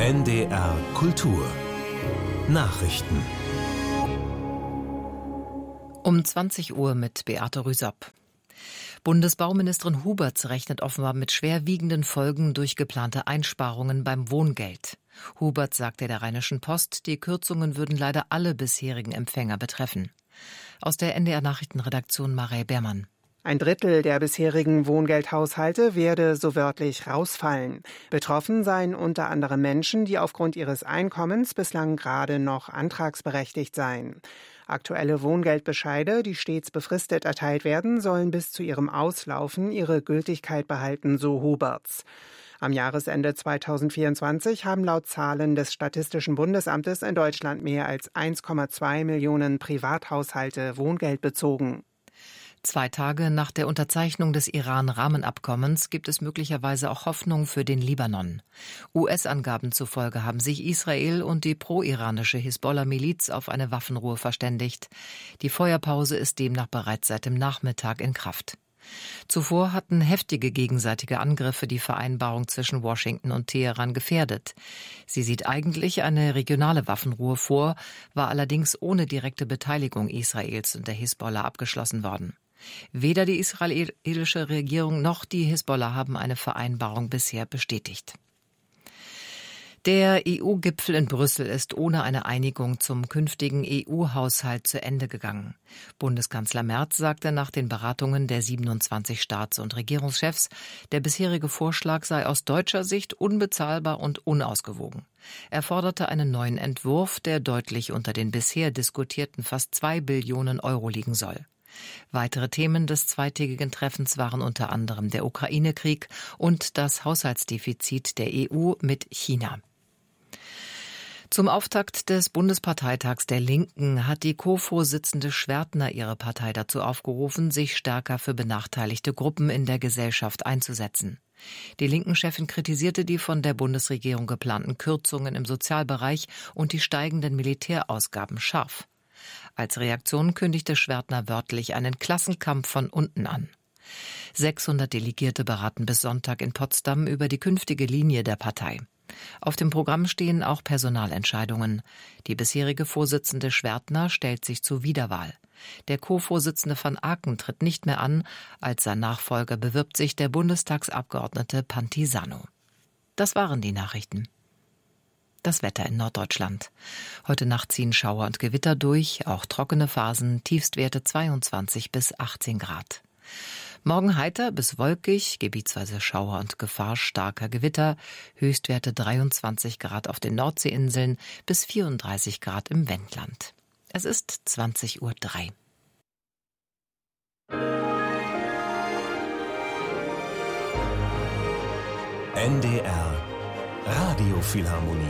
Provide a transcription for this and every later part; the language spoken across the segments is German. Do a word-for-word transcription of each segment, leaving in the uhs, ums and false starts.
N D R Kultur Nachrichten. Um zwanzig Uhr mit Beate Rüsop. Bundesbauministerin Huberts rechnet offenbar mit schwerwiegenden Folgen durch geplante Einsparungen beim Wohngeld. Huberts sagte der Rheinischen Post, die Kürzungen würden leider alle bisherigen Empfänger betreffen. Aus der N D R-Nachrichtenredaktion Marei Beermann. Ein Drittel der bisherigen Wohngeldhaushalte werde so wörtlich rausfallen. Betroffen seien unter anderem Menschen, die aufgrund ihres Einkommens bislang gerade noch antragsberechtigt seien. Aktuelle Wohngeldbescheide, die stets befristet erteilt werden, sollen bis zu ihrem Auslaufen ihre Gültigkeit behalten, so Huberts. Am Jahresende zweitausendvierundzwanzig haben laut Zahlen des Statistischen Bundesamtes in Deutschland mehr als eins Komma zwei Millionen Privathaushalte Wohngeld bezogen. Zwei Tage nach der Unterzeichnung des Iran-Rahmenabkommens gibt es möglicherweise auch Hoffnung für den Libanon. U S-Angaben zufolge haben sich Israel und die pro-iranische Hisbollah-Miliz auf eine Waffenruhe verständigt. Die Feuerpause ist demnach bereits seit dem Nachmittag in Kraft. Zuvor hatten heftige gegenseitige Angriffe die Vereinbarung zwischen Washington und Teheran gefährdet. Sie sieht eigentlich eine regionale Waffenruhe vor, war allerdings ohne direkte Beteiligung Israels und der Hisbollah abgeschlossen worden. Weder die israelische Regierung noch die Hisbollah haben eine Vereinbarung bisher bestätigt. Der E U-Gipfel in Brüssel ist ohne eine Einigung zum künftigen E U-Haushalt zu Ende gegangen. Bundeskanzler Merz sagte nach den Beratungen der siebenundzwanzig Staats- und Regierungschefs, der bisherige Vorschlag sei aus deutscher Sicht unbezahlbar und unausgewogen. Er forderte einen neuen Entwurf, der deutlich unter den bisher diskutierten fast zwei Billionen Euro liegen soll. Weitere Themen des zweitägigen Treffens waren unter anderem der Ukraine-Krieg und das Haushaltsdefizit der E U mit China. Zum Auftakt des Bundesparteitags der Linken hat die Co-Vorsitzende Schwertner ihre Partei dazu aufgerufen, sich stärker für benachteiligte Gruppen in der Gesellschaft einzusetzen. Die Linken-Chefin kritisierte die von der Bundesregierung geplanten Kürzungen im Sozialbereich und die steigenden Militärausgaben scharf. Als Reaktion kündigte Schwertner wörtlich einen Klassenkampf von unten an. sechshundert Delegierte beraten bis Sonntag in Potsdam über die künftige Linie der Partei. Auf dem Programm stehen auch Personalentscheidungen. Die bisherige Vorsitzende Schwertner stellt sich zur Wiederwahl. Der Co-Vorsitzende van Aken tritt nicht mehr an. Als sein Nachfolger bewirbt sich der Bundestagsabgeordnete Pantisano. Das waren die Nachrichten. Das Wetter in Norddeutschland. Heute Nacht ziehen Schauer und Gewitter durch, auch trockene Phasen, Tiefstwerte zweiundzwanzig bis achtzehn Grad. Morgen heiter bis wolkig, gebietsweise Schauer und Gefahr starker Gewitter, Höchstwerte dreiundzwanzig Grad auf den Nordseeinseln bis vierunddreißig Grad im Wendland. Es ist zwanzig Uhr drei. N D R Radiophilharmonie.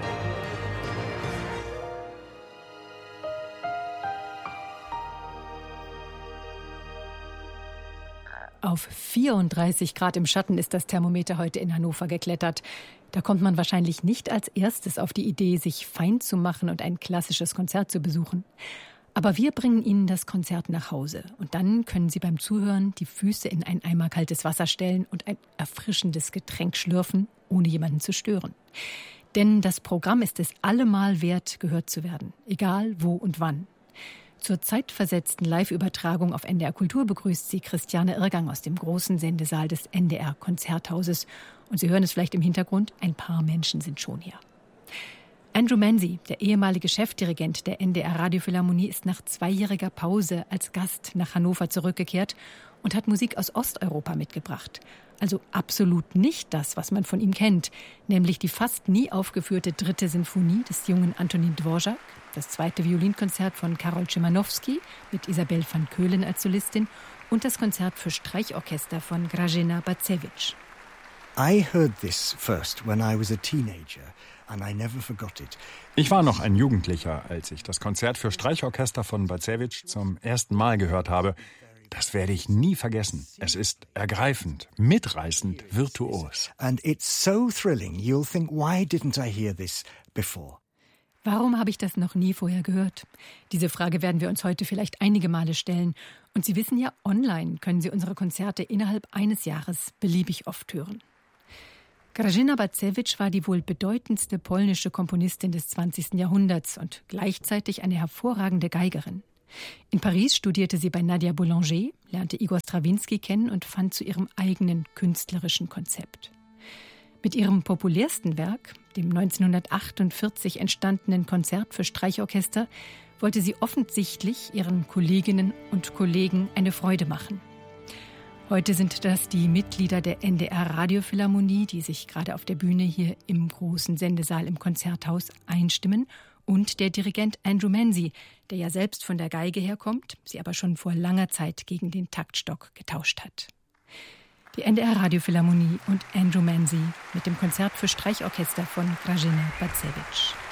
Auf vierunddreißig Grad im Schatten ist das Thermometer heute in Hannover geklettert. Da kommt man wahrscheinlich nicht als erstes auf die Idee, sich fein zu machen und ein klassisches Konzert zu besuchen. Aber wir bringen Ihnen das Konzert nach Hause. Und dann können Sie beim Zuhören die Füße in ein Eimer kaltes Wasser stellen und ein erfrischendes Getränk schlürfen, ohne jemanden zu stören. Denn das Programm ist es allemal wert, gehört zu werden. Egal wo und wann. Zur zeitversetzten Live-Übertragung auf N D R Kultur begrüßt sie Christiane Irrgang aus dem großen Sendesaal des N D R Konzerthauses. Und Sie hören es vielleicht im Hintergrund, ein paar Menschen sind schon hier. Andrew Manzi, der ehemalige Chefdirigent der N D R Radiophilharmonie, ist nach zweijähriger Pause als Gast nach Hannover zurückgekehrt und hat Musik aus Osteuropa mitgebracht. Also absolut nicht das, was man von ihm kennt, nämlich die fast nie aufgeführte dritte Sinfonie des jungen Antonin Dvorak, das zweite Violinkonzert von Karol Szymanowski mit Isabel van Keulen als Solistin und das Konzert für Streichorchester von Grażyna Bacewicz. I heard this first when I was a teenager and I never forgot it. Ich war noch ein Jugendlicher, als ich das Konzert für Streichorchester von Bacewicz zum ersten Mal gehört habe. Das werde ich nie vergessen. Es ist ergreifend, mitreißend, virtuos. And it's so thrilling. You'll think, why didn't I hear this before? Warum habe ich das noch nie vorher gehört? Diese Frage werden wir uns heute vielleicht einige Male stellen. Und Sie wissen ja, online können Sie unsere Konzerte innerhalb eines Jahres beliebig oft hören. Grażyna Bacewicz war die wohl bedeutendste polnische Komponistin des zwanzigsten Jahrhunderts und gleichzeitig eine hervorragende Geigerin. In Paris studierte sie bei Nadia Boulanger, lernte Igor Strawinski kennen und fand zu ihrem eigenen künstlerischen Konzept. Mit ihrem populärsten Werk, dem neunzehnhundertachtundvierzig entstandenen Konzert für Streichorchester, wollte sie offensichtlich ihren Kolleginnen und Kollegen eine Freude machen. Heute sind das die Mitglieder der N D R-Radiophilharmonie, die sich gerade auf der Bühne hier im großen Sendesaal im Konzerthaus einstimmen, und der Dirigent Andrew Manzi, der ja selbst von der Geige herkommt, sie aber schon vor langer Zeit gegen den Taktstock getauscht hat. Die N D R-Radiophilharmonie und Andrew Manzi mit dem Konzert für Streichorchester von Grażyna Bacewicz.